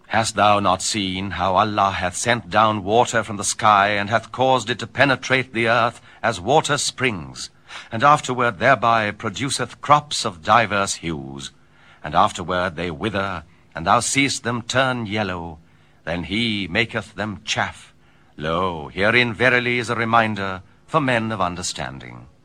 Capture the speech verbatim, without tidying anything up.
Hast thou not seen how Allah hath sent down water from the sky, and hath caused it to penetrate the earth as water springs, and afterward thereby produceth crops of divers hues, and afterward they wither, and thou seest them turn yellow, then he maketh them chaff. Lo, herein verily is a reminder for men of understanding.